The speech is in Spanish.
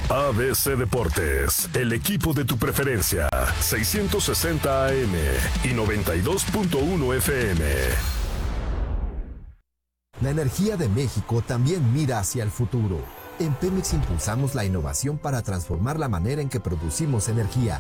ABC Deportes, el equipo de tu preferencia, 660 AM y 92.1 FM. La energía de México también mira hacia el futuro. En Pemex impulsamos la innovación para transformar la manera en que producimos energía,